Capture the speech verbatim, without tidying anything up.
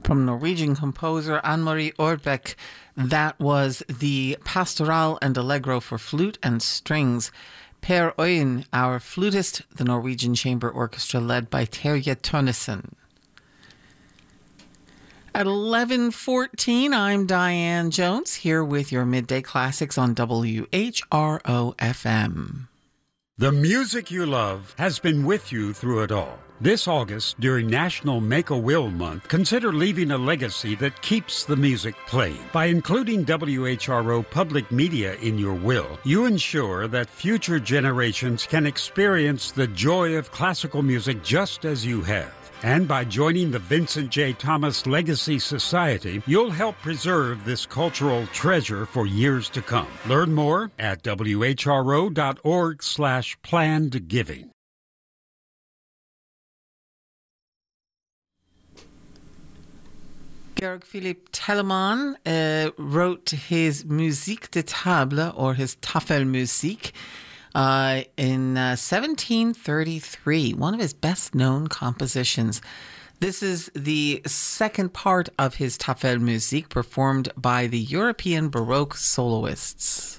From Norwegian composer Anne-Marie Orbeck, that was the Pastoral and Allegro for flute and strings. Per Øyen, our flutist, the Norwegian Chamber Orchestra led by Terje Tønnesen. At eleven fourteen, I'm Diane Jones, here with your Midday Classics on W H R O F M. The music you love has been with you through it all. This August, during National Make-A-Will Month, consider leaving a legacy that keeps the music playing. By including W H R O Public Media in your will, you ensure that future generations can experience the joy of classical music just as you have. And by joining the Vincent J. Thomas Legacy Society, you'll help preserve this cultural treasure for years to come. Learn more at W H R O dot org slash planned giving. Georg Philipp Telemann uh, wrote his Musique de Table, or his Tafelmusik, uh, in uh, seventeen thirty-three, one of his best-known compositions. This is the second part of his Tafelmusik, performed by the European Baroque soloists.